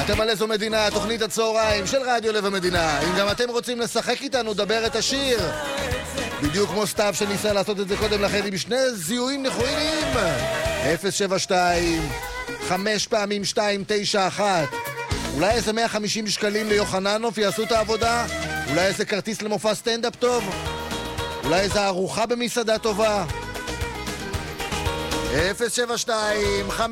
אתם על איזו מדינה, תוכנית הצהריים של רדיו לב המדינה. אם גם אתם רוצים לשחק איתנו, דבר את השיר. בדיוק כמו סתיו שניסה לעשות את זה קודם לכן עם שני זיהויים נכונים. 072 5 פעמים 291. אולי איזה 150 שקלים ליוחננוף יעשו את העבודה? אולי איזה כרטיס למופע סטנדאפ טוב? אולי איזה ארוחה במסעדה טובה? 072